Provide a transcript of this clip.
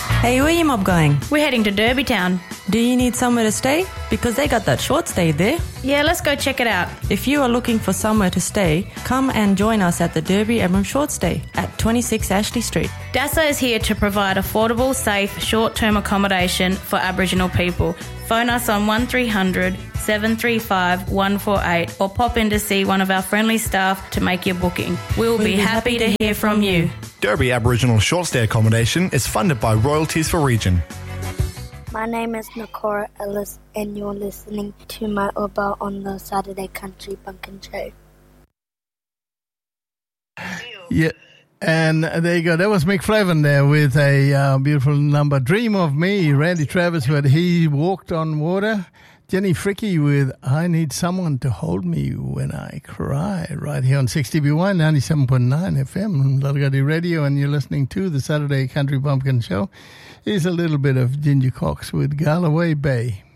Hey, where you mob going? We're heading to Derby Town. Do you need somewhere to stay? Because they got that short stay there. Yeah, let's go check it out. If you are looking for somewhere to stay, come and join us at the Derby Emblem Short Stay at 26 Ashley Street. DASA is here to provide affordable, safe, short-term accommodation for Aboriginal people. Phone us on 1300 735 148 or pop in to see one of our friendly staff to make your booking. We'll be happy to hear from you. Derby Aboriginal Short Stay Accommodation is funded by Royalties for Region. My name is Nakora Ellis and you're listening to my Uber on the Saturday Country Bumpkin Show. Yeah, and there you go. That was Mick Flavin there with a beautiful number, Dream of Me. Randy Travis with He Walked on Water. Jenny Fricky with I Need Someone to Hold Me When I Cry, right here on 6DB1, 97.9 FM, Largadi Radio, and you're listening to the Saturday Country Bumpkin Show. Here's a little bit of Ginger Cox with Galloway Bay.